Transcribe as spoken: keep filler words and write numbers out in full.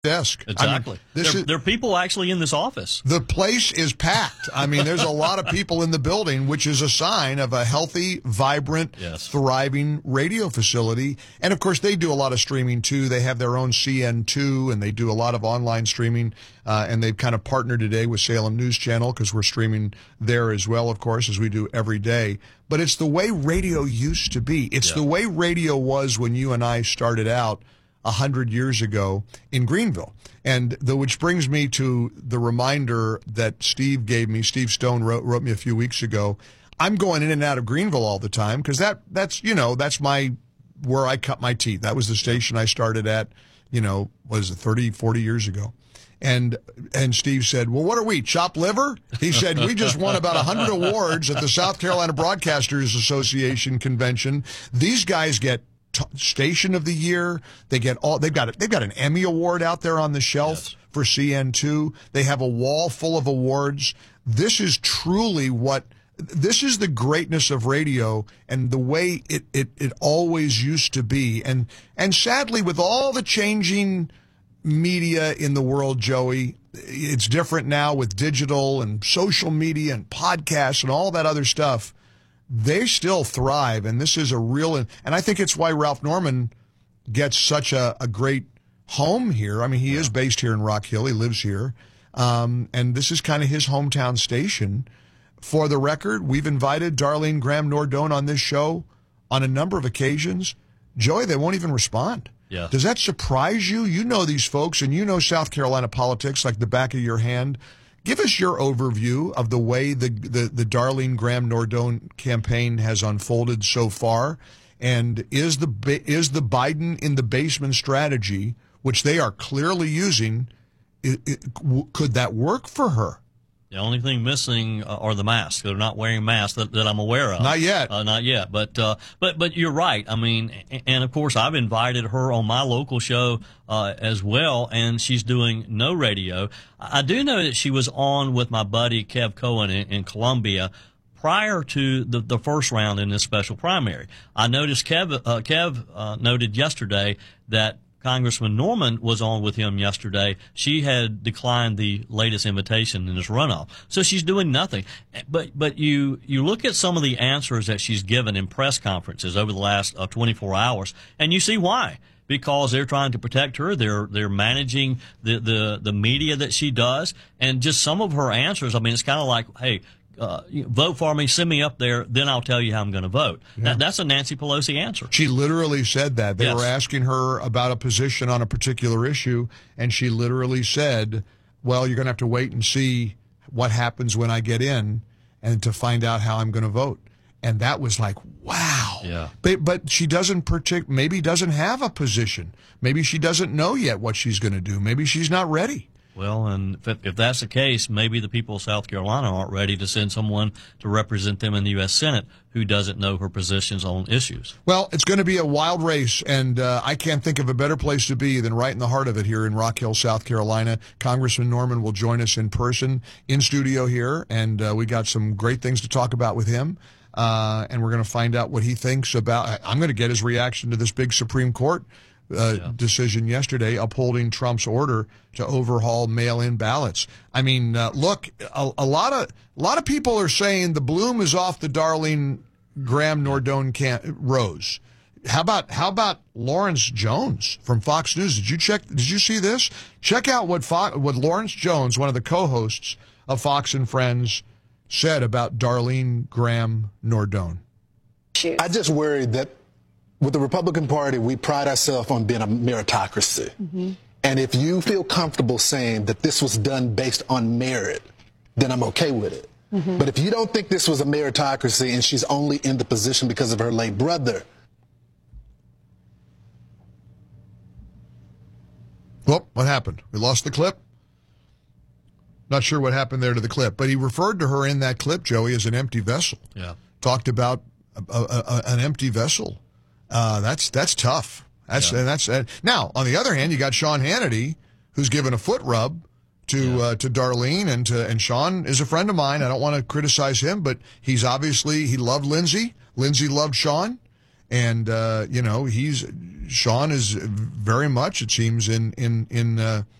desk. Exactly. I mean, this there, is, there are people actually in this office. The place is packed. I mean, there's a lot of people in the building, which is a sign of a healthy, vibrant, yes. thriving radio facility. And, of course, they do a lot of streaming, too. They have their own C N two, and they do a lot of online streaming. Uh, and they've kind of partnered today with Salem News Channel because we're streaming there as well, of course, as we do every day. But it's the way radio used to be. It's yeah. the way radio was when you and I started out a hundred years ago in Greenville. And the, which brings me to the reminder that Steve gave me. Steve Stone wrote, wrote me a few weeks ago. I'm going in and out of Greenville all the time because that, that's, you know, that's my, where I cut my teeth. That was the station I started at, you know, was it thirty, forty years ago. And, and Steve said, well, what are we, chopped liver? He said, we just won about a hundred awards at the South Carolina Broadcasters Association convention. These guys get T- station of the year. They get all. They've got. They've got an Emmy award out there on the shelf yes. for C N two. They have a wall full of awards. This is truly what. This is the greatness of radio and the way it it it always used to be. And and sadly, with all the changing media in the world, Joey, it's different now with digital and social media and podcasts and all that other stuff. They still thrive, and this is a real, and I think it's why Ralph Norman gets such a, a great home here. I mean, he yeah. is based here in Rock Hill. He lives here, um, and this is kind of his hometown station. For the record, we've invited Darlene Graham Nordone on this show on a number of occasions. Joey, they won't even respond. Yeah. Does that surprise you? You know these folks, and you know South Carolina politics like the back of your hand. Give us your overview of the way the, the, the Darlene Graham Nordone campaign has unfolded so far, and is the is the Biden in the basement strategy, which they are clearly using, it, it, could that work for her? The only thing missing uh, are the masks. They're not wearing masks that, that I'm aware of. Not yet. Uh, not yet. But, uh, but, but you're right. I mean, and of course, I've invited her on my local show, uh, as well, and she's doing no radio. I do know that she was on with my buddy Kev Cohen in, in Columbia prior to the, the first round in this special primary. I noticed Kev, uh, Kev, uh, noted yesterday that Congressman Norman was on with him yesterday. She had declined the latest invitation in this runoff. So she's doing nothing. But but you you look at some of the answers that she's given in press conferences over the last uh, twenty-four hours, and you see why. Because they're trying to protect her. They're they're managing the, the, the media that she does. And just some of her answers, I mean, it's kind of like, hey, Uh, vote for me, send me up there, then I'll tell you how I'm going to vote. Yeah. That, that's a Nancy Pelosi answer. She literally said that. They yes. were asking her about a position on a particular issue, and she literally said, well, you're going to have to wait and see what happens when I get in and to find out how I'm going to vote. And that was like, wow. Yeah. But, but she doesn't partic- maybe doesn't have a position. Maybe she doesn't know yet what she's going to do. Maybe she's not ready. Well, and if, if that's the case, maybe the people of South Carolina aren't ready to send someone to represent them in the U S Senate who doesn't know her positions on issues. Well, it's going to be a wild race, and uh, I can't think of a better place to be than right in the heart of it here in Rock Hill, South Carolina. Congressman Norman will join us in person, in studio here, and uh, we got some great things to talk about with him. Uh, and we're going to find out what he thinks about. I'm going to get his reaction to this big Supreme Court Uh, yeah. decision yesterday upholding Trump's order to overhaul mail-in ballots. I mean, uh, look, a, a lot of a lot of people are saying the bloom is off the Darlene Graham Nordone can- rose. How about how about Lawrence Jones from Fox News? Did you check? Did you see this? Check out what Fo- what Lawrence Jones, one of the co-hosts of Fox and Friends, said about Darlene Graham Nordone. I just worry that with the Republican Party, we pride ourselves on being a meritocracy. Mm-hmm. And if you feel comfortable saying that this was done based on merit, then I'm okay with it. Mm-hmm. But if you don't think this was a meritocracy and she's only in the position because of her late brother. Well, what happened? We lost the clip? Not sure what happened there to the clip, but he referred to her in that clip, Joey, as an empty vessel. Yeah. Talked about a, a, a, an empty vessel. Uh, that's that's tough. That's yeah. and that's uh, now on the other hand, you got Sean Hannity, who's given a foot rub to yeah. uh, to Darlene, and to and Sean is a friend of mine. I don't want to criticize him, but he's obviously he loved Lindsay. Lindsay loved Sean, and uh, you know he's Sean is very much, it seems, in in in uh,